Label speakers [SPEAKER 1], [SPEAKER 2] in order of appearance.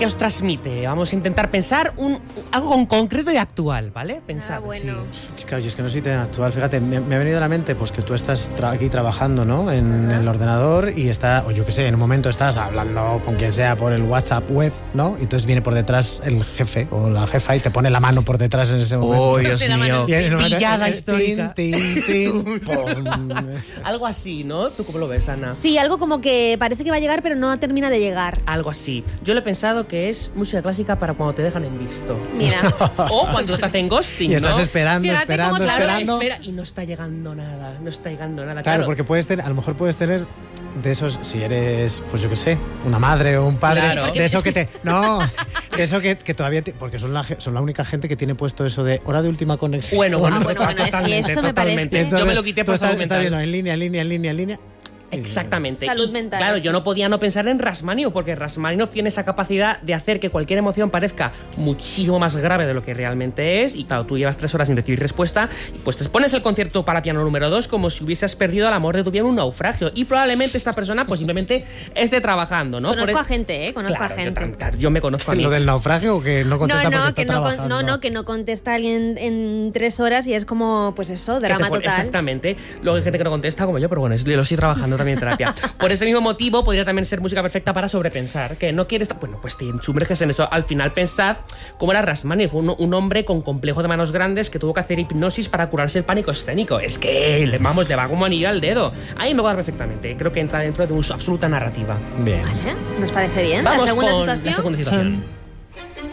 [SPEAKER 1] ¿qué os transmite? Vamos a intentar pensar algo en concreto y actual, ¿vale? Pensad,
[SPEAKER 2] bueno.
[SPEAKER 1] sí.
[SPEAKER 3] Claro, yo es que no soy tan actual. Fíjate, me ha venido a la mente pues que tú estás aquí trabajando, ¿no? En el ordenador y o yo qué sé, en un momento estás hablando con quien sea por el WhatsApp web, ¿no? Y entonces viene por detrás el jefe o la jefa y te pone la mano por detrás en ese momento.
[SPEAKER 1] ¡Oh, Dios mío!
[SPEAKER 3] Y en el momento,
[SPEAKER 1] Pillada histórica.
[SPEAKER 3] Pum.
[SPEAKER 1] Algo así, ¿no? ¿Tú cómo lo ves, Ana?
[SPEAKER 2] Sí, algo como que parece que va a llegar, pero no termina de llegar.
[SPEAKER 1] Algo así. Yo lo he pensado que es música clásica para cuando te dejan en visto.
[SPEAKER 2] Mira.
[SPEAKER 1] O cuando te hacen ghosting,
[SPEAKER 3] Y estás
[SPEAKER 1] ¿no?
[SPEAKER 3] esperando,
[SPEAKER 2] Fíjate
[SPEAKER 3] esperando,
[SPEAKER 2] cómo
[SPEAKER 3] esperando.
[SPEAKER 1] Espera, y no está llegando nada. No está llegando nada.
[SPEAKER 3] Claro, porque a lo mejor puedes tener de esos, si eres, pues yo qué sé, una madre o un padre,
[SPEAKER 1] Claro.
[SPEAKER 3] de eso que te... No, de eso que todavía... porque son la única gente que tiene puesto eso de hora de última conexión.
[SPEAKER 1] Bueno,
[SPEAKER 2] es que eso me parece-
[SPEAKER 3] Entonces,
[SPEAKER 1] Yo me lo quité por
[SPEAKER 3] tú
[SPEAKER 1] salud
[SPEAKER 3] estás viendo
[SPEAKER 1] mental.
[SPEAKER 3] en línea.
[SPEAKER 1] Exactamente.
[SPEAKER 2] Salud
[SPEAKER 1] Y,
[SPEAKER 2] mental,
[SPEAKER 1] claro,
[SPEAKER 2] sí.
[SPEAKER 1] yo no podía no pensar en Rachmaninoff, porque Rachmaninoff tiene esa capacidad de hacer que cualquier emoción parezca muchísimo más grave de lo que realmente es. Y claro, tú llevas 3 horas sin recibir respuesta, y pues te pones el concierto para piano número 2 como si hubieses perdido el amor de tu vida en un naufragio. Y probablemente esta persona pues simplemente esté trabajando, ¿no?
[SPEAKER 2] Conozco a gente, Conozco
[SPEAKER 1] Claro,
[SPEAKER 2] a gente.
[SPEAKER 1] yo me conozco a mí.
[SPEAKER 3] ¿Lo del naufragio o que no contesta porque está trabajando?
[SPEAKER 2] que no contesta alguien en 3 horas y es como, pues eso,
[SPEAKER 1] Que te
[SPEAKER 2] drama
[SPEAKER 1] pone-
[SPEAKER 2] total.
[SPEAKER 1] Exactamente. Luego hay gente que no contesta como yo, pero bueno, lo estoy trabajando también en terapia. Por este mismo motivo, podría también ser música perfecta para sobrepensar. Que no quieres... Bueno, pues te sumerges en esto. Al final, pensad cómo era Rachmaninoff, un hombre con complejo de manos grandes que tuvo que hacer hipnosis para curarse el pánico escénico. Es que, le va como anillo al dedo. Ahí me cuadra perfectamente. Creo que entra dentro de una absoluta narrativa.
[SPEAKER 3] Bien.
[SPEAKER 2] ¿Vale? ¿Nos parece bien?
[SPEAKER 1] Vamos
[SPEAKER 2] ¿La segunda
[SPEAKER 1] con
[SPEAKER 2] situación?
[SPEAKER 1] la segunda situación.